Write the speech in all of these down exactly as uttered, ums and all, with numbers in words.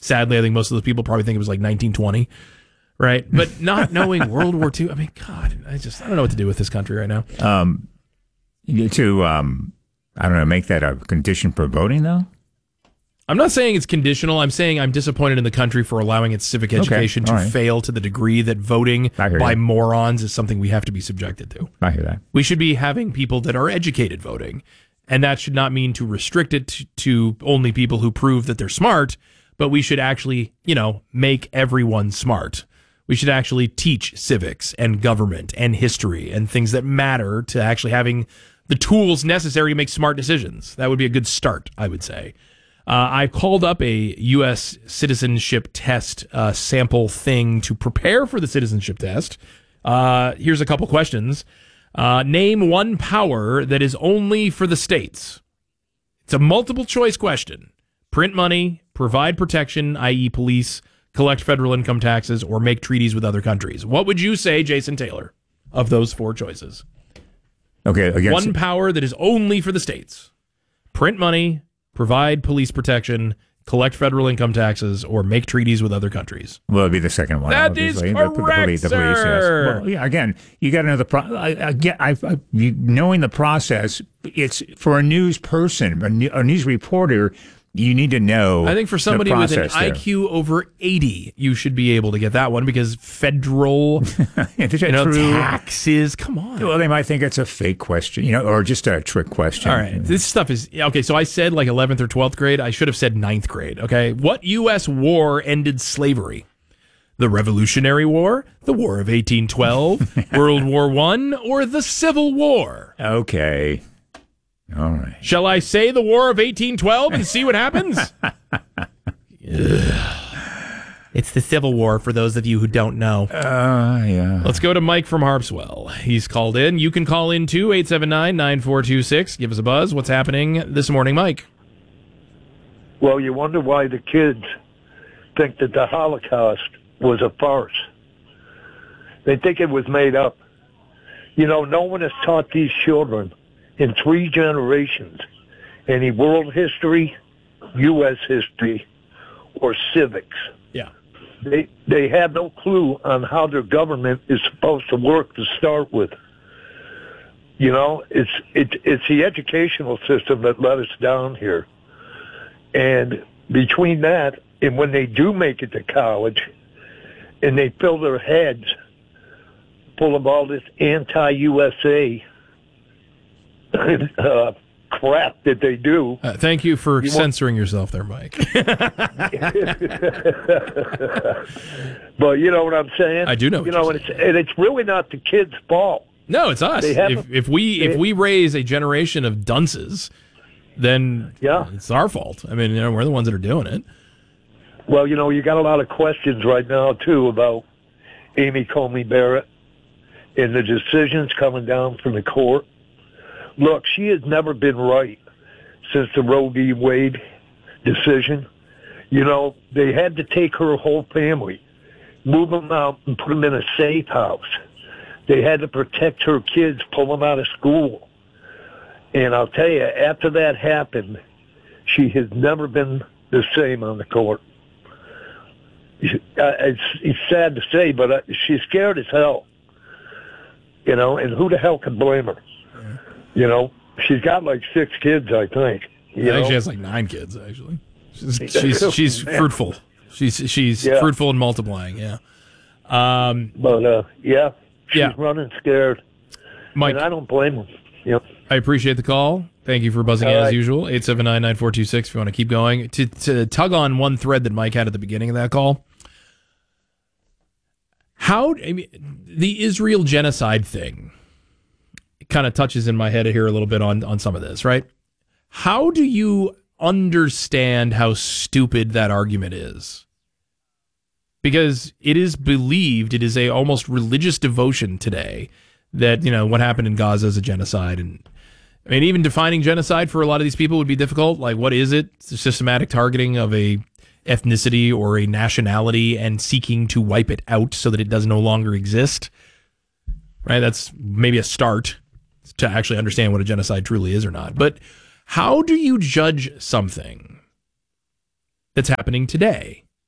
Sadly, I think most of those people probably think it was like nineteen twenty, right? But not knowing World War Two, I mean, God, I just I don't know what to do with this country right now. Um, to um, I don't know, make that a condition for voting, though. I'm not saying it's conditional. I'm saying I'm disappointed in the country for allowing its civic education okay, to right. fail to the degree that voting by that. morons is something we have to be subjected to. I hear that. We should be having people that are educated voting, and that should not mean to restrict it to, to only people who prove that they're smart, but we should actually, you know, make everyone smart. We should actually teach civics and government and history and things that matter to actually having the tools necessary to make smart decisions. That would be a good start, I would say. Uh, I called up a U S citizenship test uh, sample thing to prepare for the citizenship test. Uh, here's a couple questions. Uh, name one power that is only for the states. It's a multiple choice question. Print money, provide protection, that is police, collect federal income taxes, or make treaties with other countries. What would you say, Jason Taylor, of those four choices? Okay, again, one power that is only for the states. Print money, provide police protection, collect federal income taxes, or make treaties with other countries. Well, it'd be the second one. That is obviously. correct, the, the, police, the police, sir. Yes. Well, yeah, again, you got to know the pro- I, I get. I, I, you, knowing the process, it's for a news person, a, new, a news reporter. You need to know. I think for somebody with an there. I Q over eighty, you should be able to get that one because federal you know, taxes. Come on. Well, they might think it's a fake question, you know, or just a trick question. All right. This stuff is okay. So I said like eleventh or twelfth grade. I should have said ninth grade. Okay. What U S war ended slavery? The Revolutionary War, the War of eighteen twelve, World War One, or the Civil War? Okay. All right. Shall I say the War of eighteen twelve and see what happens? It's the Civil War, for those of you who don't know. Uh, yeah. Let's go to Mike from Harpswell. He's called in. You can call in, too, eight seven nine, nine four two six. Give us a buzz. What's happening this morning, Mike? Well, you wonder why the kids think that the Holocaust was a farce. They think it was made up. You know, no one has taught these children in three generations any world history, U S history, or civics. Yeah. They they have no clue on how their government is supposed to work to start with. You know, it's it, it's the educational system that let us down here. And between that and when they do make it to college and they fill their heads full of all this anti-U S A uh, crap that they do. Uh, thank you for you censoring want... yourself there, Mike. But you know what I'm saying? I do know. You know, and it's, and it's really not the kids' fault. No, it's us. If, if we if we raise a generation of dunces, then yeah. it's our fault. I mean, you know, we're the ones that are doing it. Well, you know, you got a lot of questions right now too about Amy Coney Barrett and the decisions coming down from the court. Look, she has never been right since the Roe v. Wade decision. You know, they had to take her whole family, move them out, and put them in a safe house. They had to protect her kids, pull them out of school. And I'll tell you, after that happened, she has never been the same on the court. It's, it's sad to say, but she's scared as hell. You know, and who the hell can blame her? Yeah. You know, she's got like six kids, I think. You I think know? she has like nine kids, actually. She's she's, she's fruitful. She's she's yeah. fruitful and multiplying. Yeah. Um, but uh, yeah, she's yeah. running scared. Mike, and I don't blame her. Yep. I appreciate the call. Thank you for buzzing All in right. as usual. eight seven nine, nine four two six if you want to keep going. To, to tug on one thread that Mike had at the beginning of that call. How, I mean, the Israel genocide thing kind of touches in my head here a little bit on, on some of this, right? How do you understand how stupid that argument is? Because it is believed, it is a almost religious devotion today that, you know, what happened in Gaza is a genocide. And I mean, even defining genocide for a lot of these people would be difficult. Like, what is it? It's a systematic targeting of a ethnicity or a nationality and seeking to wipe it out so that it does no longer exist. Right? That's maybe a start to actually understand what a genocide truly is or not. But how do you judge something that's happening today?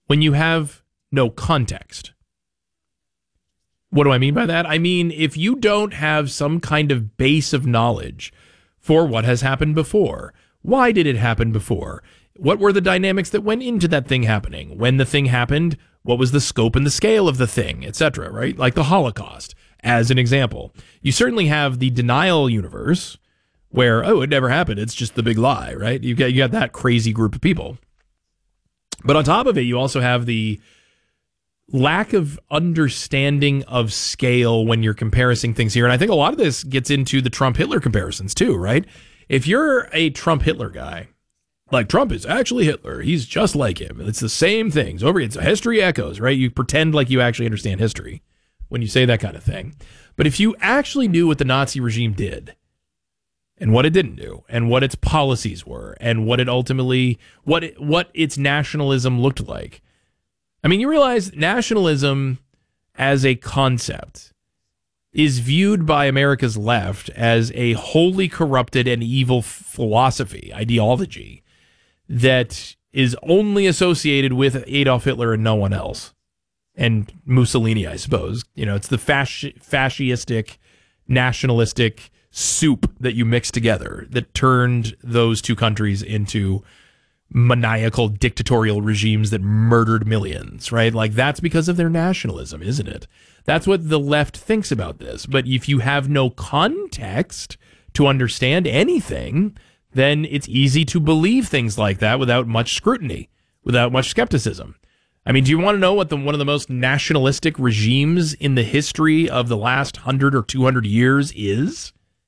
when you have no context. What do I mean by that? I mean, if you don't have some kind of base of knowledge for what has happened before, why did it happen before? What were the dynamics that went into that thing happening? When the thing happened, what was the scope and the scale of the thing, et cetera, right? Like the Holocaust, as an example. You certainly have the denial universe where, oh, it never happened. It's just the big lie, right? You got, you got that crazy group of people. But on top of it, you also have the lack of understanding of scale when you're comparing things here. And I think a lot of this gets into the Trump-Hitler comparisons too, right? If you're a Trump-Hitler guy, like Trump is actually Hitler, he's just like him. It's the same things. Over, it's history echoes, right? You pretend like you actually understand history when you say that kind of thing. But if you actually knew what the Nazi regime did and what it didn't do and what its policies were and what it ultimately, what it, what its nationalism looked like, I mean, you realize nationalism as a concept is viewed by America's left as a wholly corrupted and evil philosophy, ideology, that is only associated with Adolf Hitler and no one else. And Mussolini, I suppose. You know, it's the fasc- fascistic, nationalistic soup that you mix together that turned those two countries into maniacal dictatorial regimes that murdered millions, right? Like, that's because of their nationalism, isn't it? That's what the left thinks about this. But if you have no context to understand anything, then it's easy to believe things like that without much scrutiny, without much skepticism. I mean, do you want to know what the one of the most nationalistic regimes in the history of the last one hundred or two hundred years is?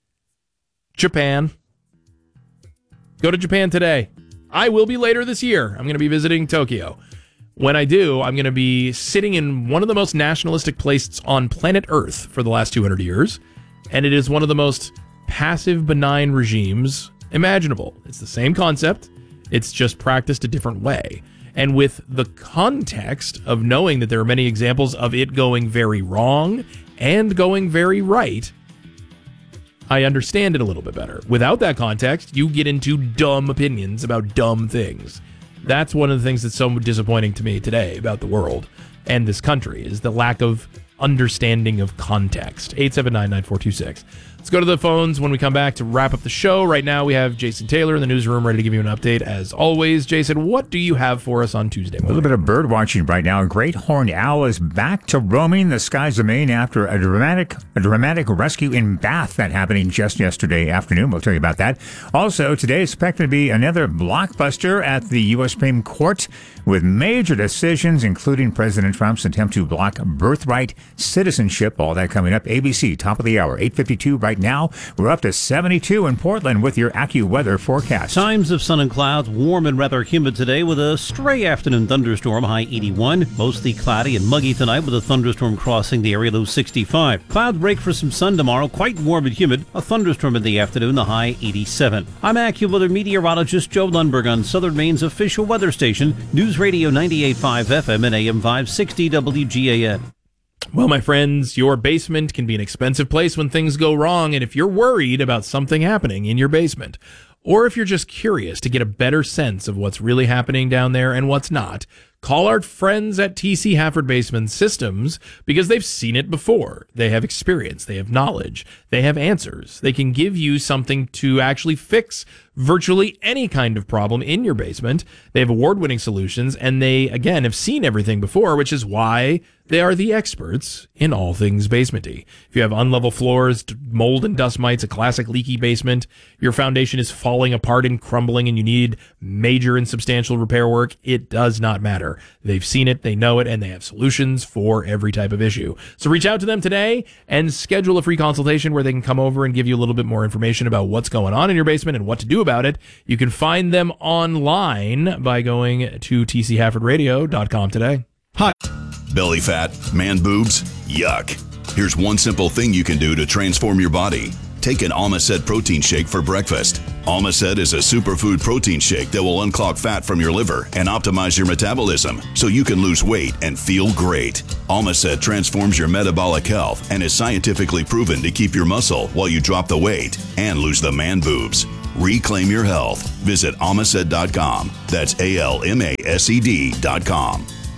Japan. Go to Japan today. I will be later this year. I'm going to be visiting Tokyo. When I do, I'm going to be sitting in one of the most nationalistic places on planet Earth for the last two hundred years, and it is one of the most passive, benign regimes imaginable. It's the same concept. It's just practiced a different way. And with the context of knowing that there are many examples of it going very wrong and going very right, I understand it a little bit better. Without that context, you get into dumb opinions about dumb things. That's one of the things that's so disappointing to me today about the world and this country, is the lack of understanding of context. eight seven nine, nine four two six. Let's go to the phones when we come back to wrap up the show. Right now, we have Jason Taylor in the newsroom ready to give you an update. As always, Jason, what do you have for us on Tuesday morning? A little bit of bird watching right now. A great horned owl is back to roaming the skies of Maine after a dramatic, a dramatic rescue in Bath that happening just yesterday afternoon. We'll tell you about that. Also, today is expected to be another blockbuster at the U S Supreme Court with major decisions, including President Trump's attempt to block birthright citizenship. All that coming up. A B C, top of the hour, eight fifty-two right now. We're up to seventy-two in Portland with your AccuWeather forecast. Times of sun and clouds, warm and rather humid today with a stray afternoon thunderstorm, high eighty-one. Mostly cloudy and muggy tonight with a thunderstorm crossing the area, low sixty-five. Cloud break for some sun tomorrow, quite warm and humid. A thunderstorm in the afternoon, the high eighty-seven. I'm AccuWeather meteorologist Joe Lundberg on Southern Maine's official weather station, News Radio ninety-eight point five F M and A M five sixty W G A N. Well, my friends, your basement can be an expensive place when things go wrong, and if you're worried about something happening in your basement, or if you're just curious to get a better sense of what's really happening down there and what's not, call our friends at T C Hafford Basement Systems, because they've seen it before. They have experience, they have knowledge, they have answers. They can give you something to actually fix virtually any kind of problem in your basement. They have award-winning solutions, and they, again, have seen everything before, which is why they are the experts in all things basementy. If you have unlevel floors, mold and dust mites, a classic leaky basement, your foundation is falling apart and crumbling, and you need major and substantial repair work, it does not matter. They've seen it, they know it, and they have solutions for every type of issue. So reach out to them today and schedule a free consultation where they can come over and give you a little bit more information about what's going on in your basement and what to do about it. You can find them online by going to T C Hafford Radio dot com today. Hi. Belly fat, man boobs, yuck. Here's one simple thing you can do to transform your body. Take an Almacet protein shake for breakfast. Almacet is a superfood protein shake that will unclog fat from your liver and optimize your metabolism so you can lose weight and feel great. Almacet transforms your metabolic health and is scientifically proven to keep your muscle while you drop the weight and lose the man boobs. Reclaim your health. Visit Almacet dot com. That's A L M A S E D dot com.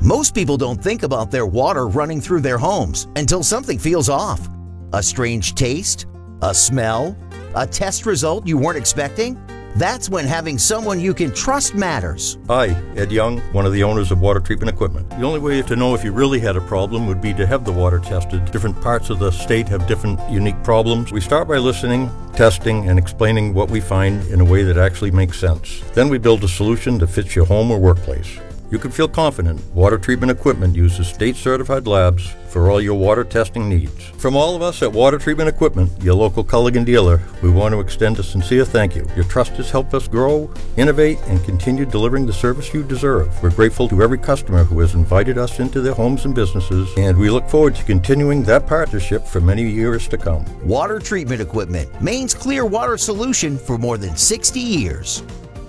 Most people don't think about their water running through their homes until something feels off. A strange taste? A smell? A test result you weren't expecting? That's when having someone you can trust matters. Hi, Ed Young, one of the owners of Water Treatment Equipment. The only way to know if you really had a problem would be to have the water tested. Different parts of the state have different unique problems. We start by listening, testing, and explaining what we find in a way that actually makes sense. Then we build a solution that fits your home or workplace. You can feel confident Water Treatment Equipment uses state-certified labs for all your water testing needs. From all of us at Water Treatment Equipment, your local Culligan dealer, we want to extend a sincere thank you. Your trust has helped us grow, innovate, and continue delivering the service you deserve. We're grateful to every customer who has invited us into their homes and businesses, and we look forward to continuing that partnership for many years to come. Water Treatment Equipment, Maine's clear water solution for more than sixty years.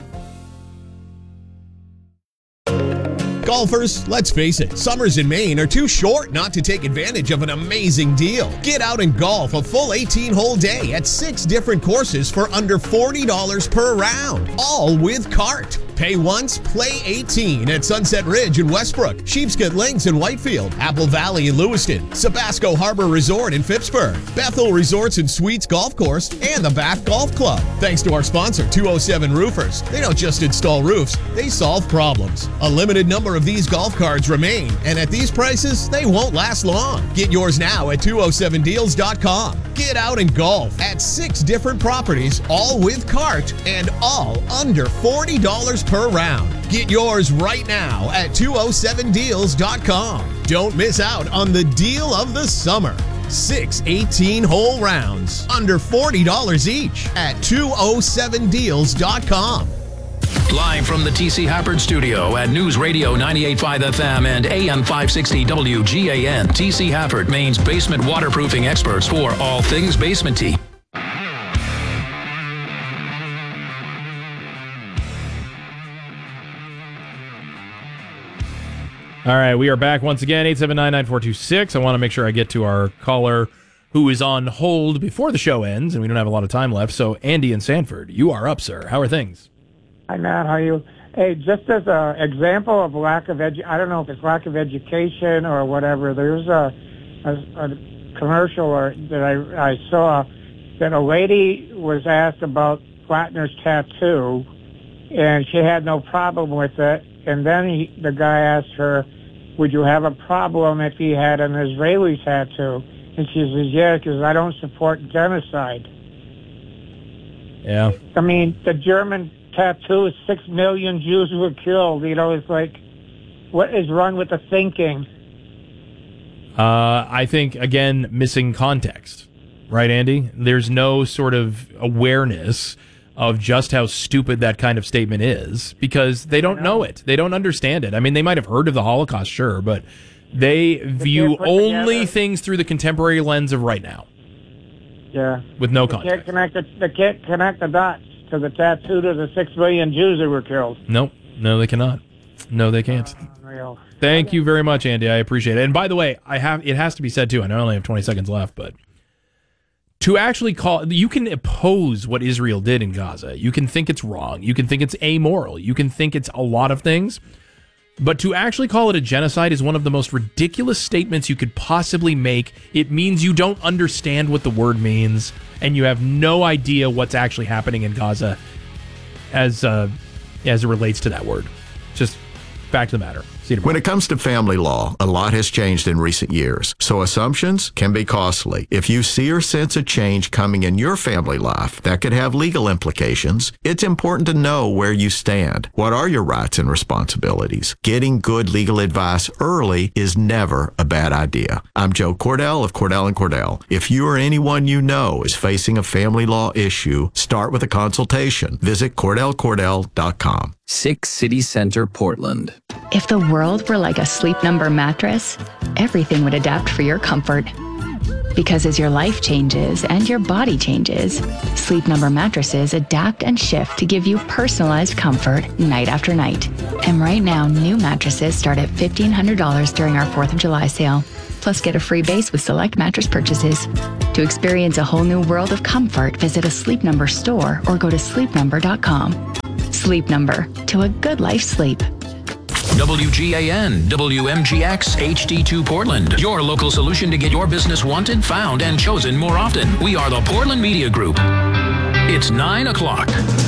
Golfers, let's face it, summers in Maine are too short not to take advantage of an amazing deal. Get out and golf a full eighteen-hole day at six different courses for under forty dollars per round, all with cart. Pay once, play eighteen at Sunset Ridge in Westbrook, Sheepscot Links in Whitefield, Apple Valley in Lewiston, Sabasco Harbor Resort in Phippsburg, Bethel Resorts and Suites Golf Course, and the Bath Golf Club. Thanks to our sponsor, two oh seven Roofers. They don't just install roofs, they solve problems. A limited number of these golf carts remain, and at these prices, they won't last long. Get yours now at two oh seven deals dot com. Get out and golf at six different properties, all with cart, and all under forty dollars per round. Get yours right now at two oh seven deals dot com. Don't miss out on the deal of the summer. Six eighteen-hole rounds, under forty dollars each at two oh seven deals dot com. Live from the T C Hafford Studio at News Radio ninety-eight point five F M and A M five sixty W G A N, T C Hafford, Maine's basement waterproofing experts for all things basement-y. All right, we are back once again, eight seven nine, nine four two six. I want to make sure I get to our caller who is on hold before the show ends, and we don't have a lot of time left. So, Andy in Sanford, you are up, sir. How are things? Hi, Matt. How are you? Hey, just as an example of lack of edu- I don't know if it's lack of education or whatever, there's a, a, a commercial or, that I, I saw that a lady was asked about Plattner's tattoo, and she had no problem with it. And then he, the guy asked her, would you have a problem if he had an Israeli tattoo? And she says, yeah, because I don't support genocide. Yeah. I mean, the German tattoo is six million Jews were killed. You know, it's like, what is wrong with the thinking? Uh, I think, again, missing context. Right, Andy? There's no sort of awareness of just how stupid that kind of statement is, because they don't know. know it. They don't understand it. I mean, they might have heard of the Holocaust, sure, but they view only together. things through the contemporary lens of right now. Yeah. With no they context. Can't connect the, they can't connect the dots to the tattoo to the six million Jews that were killed. Nope. No, they cannot. No, they can't. Uh, Thank okay. you very much, Andy. I appreciate it. And by the way, I have it has to be said, too, I know I only have twenty seconds left, but to actually call, you can oppose what Israel did in Gaza. You can think it's wrong. You can think it's amoral. You can think it's a lot of things. But to actually call it a genocide is one of the most ridiculous statements you could possibly make. It means you don't understand what the word means, and you have no idea what's actually happening in Gaza as uh, as it relates to that word. Just back to the matter. When it comes to family law, a lot has changed in recent years, so assumptions can be costly. If you see or sense a change coming in your family life that could have legal implications, it's important to know where you stand. What are your rights and responsibilities? Getting good legal advice early is never a bad idea. I'm Joe Cordell of Cordell and Cordell. If you or anyone you know is facing a family law issue, start with a consultation. Visit Cordell Cordell dot com. Six City Center, Portland. If the world were like a Sleep Number mattress, everything would adapt for your comfort. Because as your life changes and your body changes, Sleep Number mattresses adapt and shift to give you personalized comfort night after night. And right now, new mattresses start at fifteen hundred dollars during our fourth of July sale. Plus, get a free base with select mattress purchases. To experience a whole new world of comfort, visit a Sleep Number store or go to sleep number dot com. Sleep Number, to a good life sleep. W G A N, W M G X, H D two Portland. Your local solution to get your business wanted, found, and chosen more often. We are the Portland Media Group. It's nine o'clock.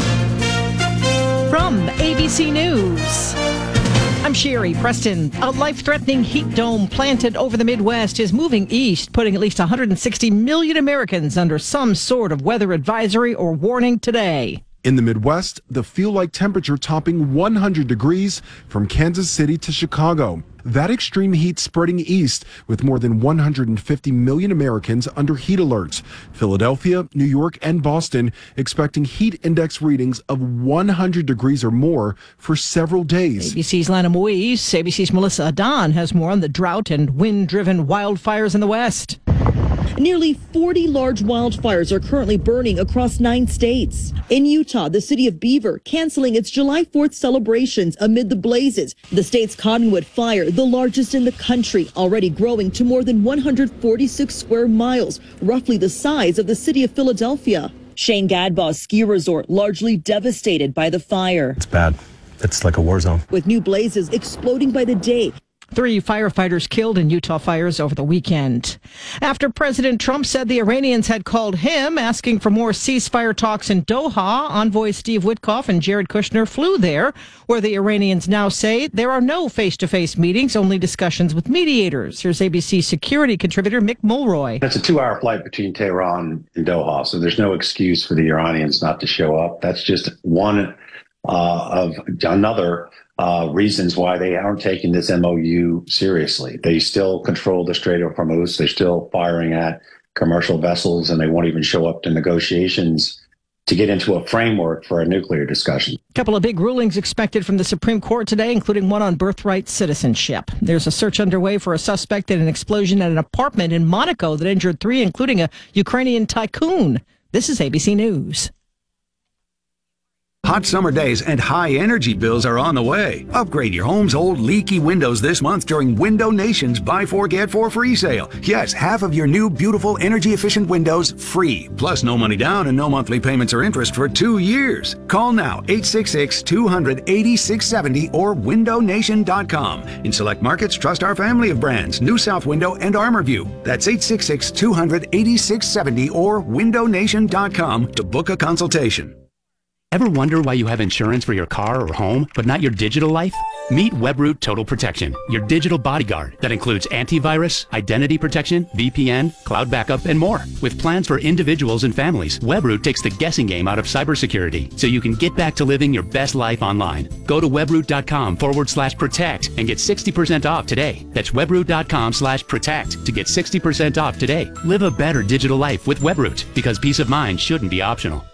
From A B C News, I'm Sherry Preston. A life-threatening heat dome planted over the Midwest is moving east, putting at least one hundred sixty million Americans under some sort of weather advisory or warning today. In the Midwest, the feel-like temperature topping one hundred degrees from Kansas City to Chicago. That extreme heat spreading east with more than one hundred fifty million Americans under heat alerts. Philadelphia, New York, and Boston expecting heat index readings of one hundred degrees or more for several days. A B C's Lana Moise, A B C's Melissa Adon has more on the drought and wind-driven wildfires in the West. Nearly forty large wildfires are currently burning across nine states. In Utah, the city of Beaver canceling its July fourth celebrations amid the blazes. The state's Cottonwood fire, the largest in the country, already growing to more than one hundred forty-six square miles, roughly the size of the city of Philadelphia. Shane Gadbaugh's ski resort largely devastated by the fire. It's bad. It's like a war zone. With new blazes exploding by the day. Three firefighters killed in Utah fires over the weekend. After President Trump said the Iranians had called him asking for more ceasefire talks in Doha, envoy Steve Witkoff and Jared Kushner flew there, where the Iranians now say there are no face-to-face meetings, only discussions with mediators. Here's A B C security contributor Mick Mulroy. It's a two-hour flight between Tehran and Doha, so there's no excuse for the Iranians not to show up. That's just one uh, of another Uh, reasons why they aren't taking this M O U seriously. They still control the Strait of Hormuz. They're still firing at commercial vessels, and they won't even show up to negotiations to get into a framework for a nuclear discussion. A couple of big rulings expected from the Supreme Court today, including one on birthright citizenship. There's a search underway for a suspect in an explosion at an apartment in Monaco that injured three, including a Ukrainian tycoon. This is A B C News. Hot summer days and high energy bills are on the way. Upgrade your home's old leaky windows this month during Window Nation's Buy Four Get Four free sale. Yes, half of your new beautiful energy efficient windows free. Plus no money down and no monthly payments or interest for two years. Call now eight six six, two hundred, eighty-six seventy or window nation dot com. In select markets, trust our family of brands, New South Window and ArmorView. That's eight six six, two hundred, eighty-six seventy or window nation dot com to book a consultation. Ever wonder why you have insurance for your car or home, but not your digital life? Meet Webroot Total Protection, your digital bodyguard that includes antivirus, identity protection, V P N, cloud backup, and more. With plans for individuals and families, Webroot takes the guessing game out of cybersecurity so you can get back to living your best life online. Go to webroot.com forward slash protect and get sixty percent off today. That's webroot.com slash protect to get sixty percent off today. Live a better digital life with Webroot, because peace of mind shouldn't be optional.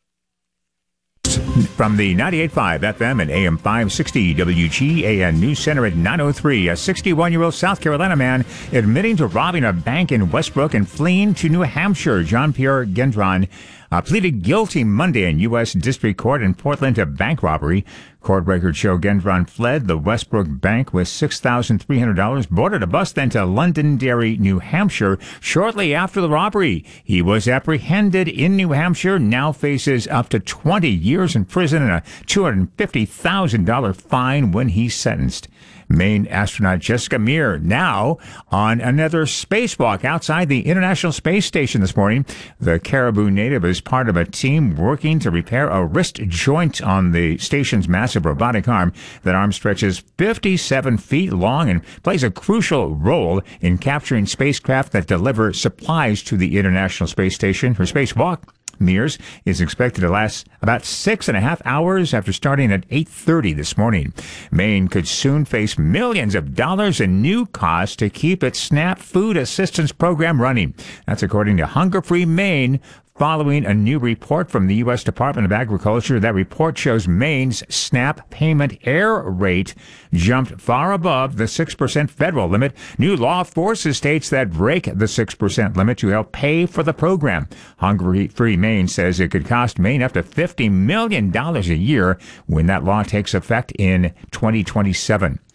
From the ninety-eight point five F M and A M five sixty W G A N News Center at nine oh three, a sixty-one-year-old South Carolina man admitting to robbing a bank in Westbrook and fleeing to New Hampshire. Jean-Pierre Gendron uh, pleaded guilty Monday in U S District Court in Portland to bank robbery. Court records show Gendron fled the Westbrook Bank with six thousand three hundred dollars, boarded a bus then to Londonderry, New Hampshire, shortly after the robbery. He was apprehended in New Hampshire, now faces up to twenty years in prison and a two hundred fifty thousand dollars fine when he's sentenced. Maine astronaut Jessica Meir now on another spacewalk outside the International Space Station this morning. The Caribou native is part of a team working to repair a wrist joint on the station's massive robotic arm. That arm stretches fifty-seven feet long and plays a crucial role in capturing spacecraft that deliver supplies to the International Space Station. Her spacewalk, Mears, is expected to last about six and a half hours after starting at eight thirty this morning. Maine could soon face millions of dollars in new costs to keep its SNAP food assistance program running. That's according to Hunger Free Maine, following a new report from the U S Department of Agriculture. That report shows Maine's SNAP payment error rate jumped far above the six percent federal limit. New law forces states that break the six percent limit to help pay for the program. Hunger Free Maine says it could cost Maine up to fifty million dollars a year when that law takes effect in twenty twenty-seven.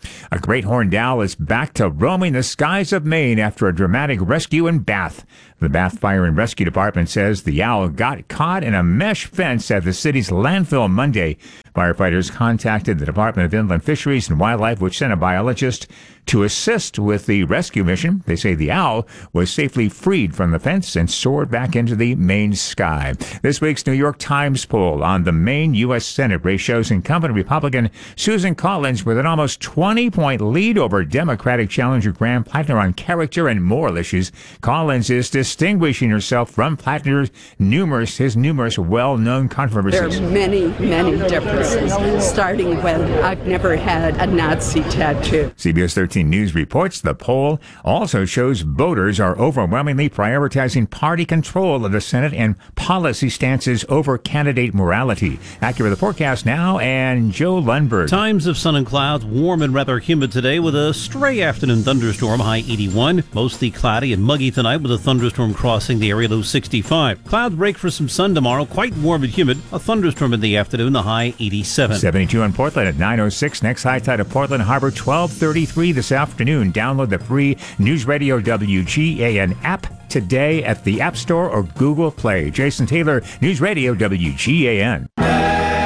A great horned owl is back to roaming the skies of Maine after a dramatic rescue in Bath. The Bath Fire and Rescue Department says the owl got caught in a mesh fence at the city's landfill Monday. Firefighters contacted the Department of Inland Fisheries and Wildlife, which sent a biologist to assist with the rescue mission. They say the owl was safely freed from the fence and soared back into the Maine sky. This week's New York Times poll on the Maine U S Senate race shows incumbent Republican Susan Collins with an almost twenty-point lead over Democratic challenger Graham Plattner on character and moral issues. Collins is distinguishing herself from Plattner's numerous, his numerous well-known controversies. There are many, many differences, starting when I've never had a Nazi tattoo. C B S thirteen News reports the poll also shows voters are overwhelmingly prioritizing party control of the Senate and policy stances over candidate morality. Accurate the forecast now, and Joe Lundberg. Times of sun and clouds, warm and rather humid today with a stray afternoon thunderstorm, high eighty-one. Mostly cloudy and muggy tonight with a thunderstorm crossing the area, low sixty-five. Clouds break for some sun tomorrow, quite warm and humid. A thunderstorm in the afternoon, the high eighty-seven. seventy-two in Portland at nine oh six. Next high tide of Portland Harbor, twelve thirty-three this afternoon. Download the free News Radio W G A N app today at the App Store or Google Play. Jason Taylor, News Radio W G A N.